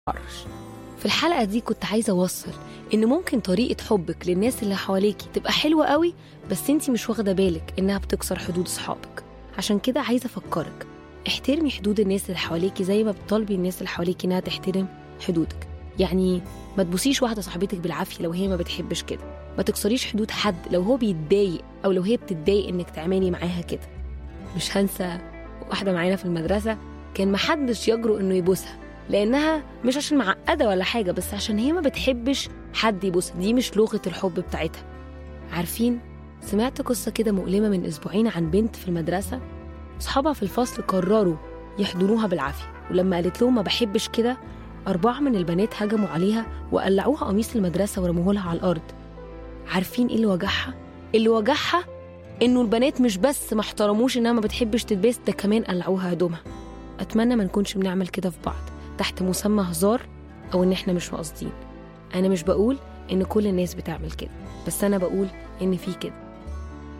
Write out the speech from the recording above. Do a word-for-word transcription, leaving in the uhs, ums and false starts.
عرش. في الحلقة دي كنت عايزة أوصل إن ممكن طريقة حبك للناس اللي حواليكي تبقى حلوة قوي، بس انتي مش واخدة بالك إنها بتكسر حدود صحابك. عشان كده عايزة أفكرك، احترمي حدود الناس اللي حواليكي زي ما بتطالبي الناس اللي حواليكي إنها تحترم حدودك. يعني ما تبوسيش واحدة صاحبتك بالعافية لو هي ما بتحبش كده، ما تكسريش حدود حد لو هو بيتضايق أو لو هي بتتضايق إنك تعملي معاها كده. مش هنسى واحدة معانا في المدرسة كان محدش يجرؤ إنه يبوسها، لأنها مش عشان معقدة ولا حاجة، بس عشان هي ما بتحبش حد يبوسها، دي مش لغة الحب بتاعتها. عارفين، سمعت قصة كده مؤلمة من أسبوعين عن بنت في المدرسة أصحابها في الفصل قرروا يحضنوها بالعافية، ولما قالت لهم ما بحبش كده أربعة من البنات هجموا عليها وقلعوها قميص المدرسة ورموه لها على الأرض. عارفين إيه اللي وجعها؟ اللي وجعها إنه البنات مش بس ما احترموش إنها ما بتحبش تتباس، ده كمان قلعوها هدومها. أتمنى ما نكونش بنعمل كده في بعض تحت مسمى هزار أو إن إحنا مش قاصدين. أنا مش بقول إن كل الناس بتعمل كده، بس أنا بقول إن في كده.